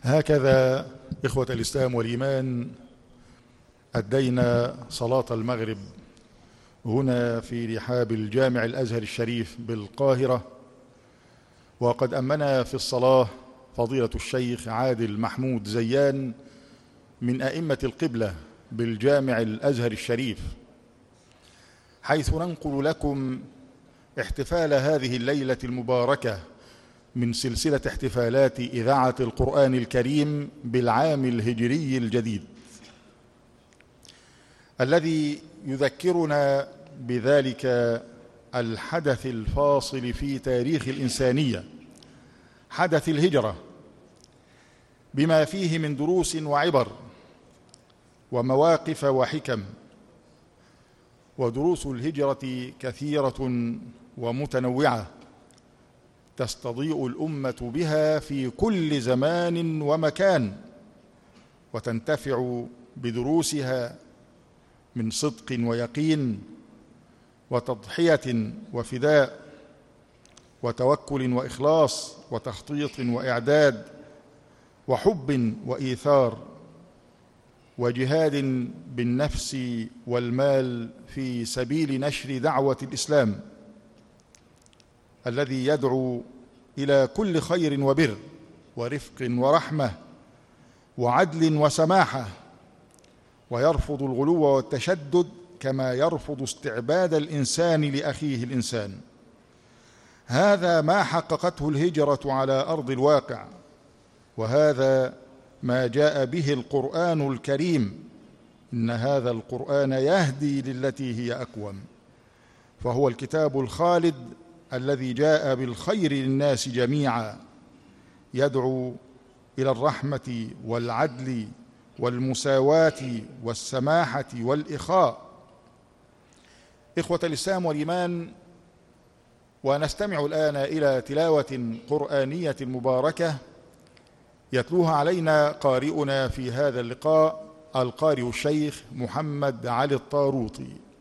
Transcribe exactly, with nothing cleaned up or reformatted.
هكذا إخوة الإسلام والإيمان أدينا صلاة المغرب هنا في رحاب الجامع الأزهر الشريف بالقاهرة، وقد أمنا في الصلاة فضيلة الشيخ عادل محمود زيان من أئمة القبلة بالجامع الأزهر الشريف، حيث ننقل لكم احتفال هذه الليلة المباركة من سلسلة احتفالات إذاعة القرآن الكريم بالعام الهجري الجديد، الذي يذكرنا بذلك الحدث الفاصل في تاريخ الإنسانية، حدث الهجرة، بما فيه من دروس وعبر ومواقف وحكم. ودروس الهجرة كثيرة ومتنوعة تستضيء الأمة بها في كل زمان ومكان، وتنتفع بدروسها من صدق ويقين وتضحية وفداء وتوكل وإخلاص وتخطيط وإعداد وحب وإيثار وجهاد بالنفس والمال في سبيل نشر دعوة الإسلام الذي يدعو إلى كل خير وبر ورفق ورحمة وعدل وسماحة، ويرفض الغلو والتشدد كما يرفض استعباد الإنسان لأخيه الإنسان. هذا ما حققته الهجرة على أرض الواقع، وهذا ما جاء به القرآن الكريم. إن هذا القرآن يهدي للتي هي أقوم، فهو الكتاب الخالد الذي جاء بالخير للناس جميعا، يدعو إلى الرحمة والعدل والمساواة والسماحة والإخاء. إخوة الإسلام والإيمان، ونستمع الآن إلى تلاوة قرآنية مباركة يتلوها علينا قارئنا في هذا اللقاء القارئ الشيخ محمد علي الطاروطي.